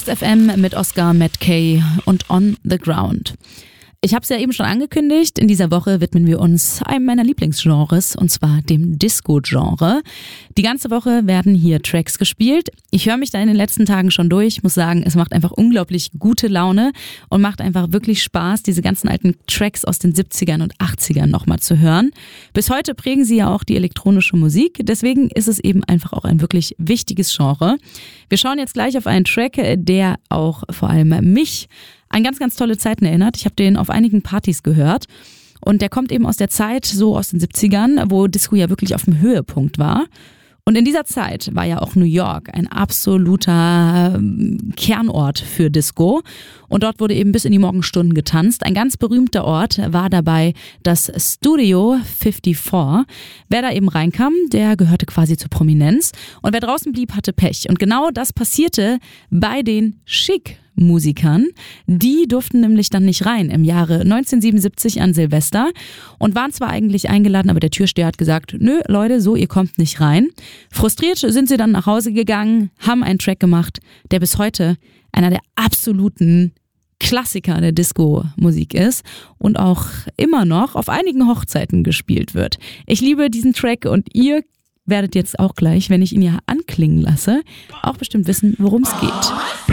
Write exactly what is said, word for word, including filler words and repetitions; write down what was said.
Last F M mit Oscar, Matt Kay und On the Ground. Ich habe es ja eben schon angekündigt, in dieser Woche widmen wir uns einem meiner Lieblingsgenres, und zwar dem Disco-Genre. Die ganze Woche werden hier Tracks gespielt. Ich höre mich da in den letzten Tagen schon durch, muss sagen, es macht einfach unglaublich gute Laune und macht einfach wirklich Spaß, diese ganzen alten Tracks aus den siebzigern und achtzigern nochmal zu hören. Bis heute prägen sie ja auch die elektronische Musik, deswegen ist es eben einfach auch ein wirklich wichtiges Genre. Wir schauen jetzt gleich auf einen Track, der auch vor allem mich an ganz, ganz tolle Zeiten erinnert. Ich habe den auf einigen Partys gehört und der kommt eben aus der Zeit, so aus den siebzigern, wo Disco ja wirklich auf dem Höhepunkt war. Und in dieser Zeit war ja auch New York ein absoluter Kernort für Disco. Und dort wurde eben bis in die Morgenstunden getanzt. Ein ganz berühmter Ort war dabei das Studio vierundfünfzig. Wer da eben reinkam, der gehörte quasi zur Prominenz. Und wer draußen blieb, hatte Pech. Und genau das passierte bei den Chic Musikern. Die durften nämlich dann nicht rein im Jahre neunzehnhundertsiebenundsiebzig an Silvester und waren zwar eigentlich eingeladen, aber der Türsteher hat gesagt, nö Leute, so ihr kommt nicht rein. Frustriert sind sie dann nach Hause gegangen, haben einen Track gemacht, der bis heute einer der absoluten Klassiker der Disco-Musik ist und auch immer noch auf einigen Hochzeiten gespielt wird. Ich liebe diesen Track und ihr werdet jetzt auch gleich, wenn ich ihn ja anklingen lasse, auch bestimmt wissen, worum es geht.